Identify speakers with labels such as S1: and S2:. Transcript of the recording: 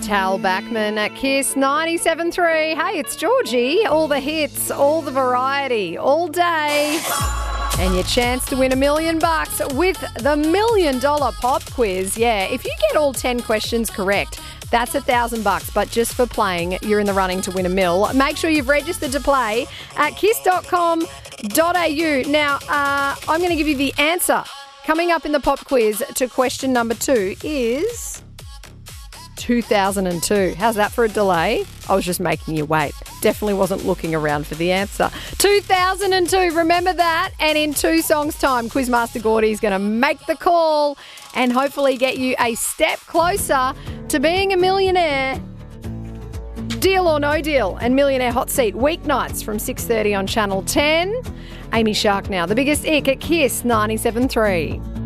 S1: Hal Backman at Kiss 97.3. Hey, it's Georgie. All the hits, all the variety, all day. And your chance to win $1 million with the $1 million pop quiz. Yeah, if you get all 10 questions correct, that's $1,000. But just for playing, you're in the running to win $1 million. Make sure you've registered to play at kiss.com.au. Now, I'm going to give you the answer. Coming up in the pop quiz to question number 2 is 2002. How's that for a delay? I was just making you wait. Definitely wasn't looking around for the answer. 2002, remember that? And in 2 songs' time, Quizmaster Gordy is going to make the call and hopefully get you a step closer to being a millionaire. Deal or no deal and Millionaire Hot Seat weeknights from 6:30 on Channel 10. Amy Shark now, the biggest ick at Kiss 97.3.